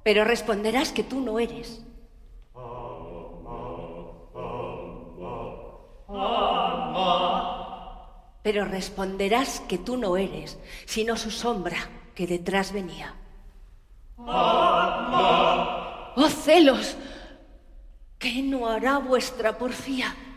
Pero responderás que tú no eres. Pero responderás que tú no eres, sino su sombra que detrás venía. ¡Oh, celos! ¿Qué no hará vuestra porfía?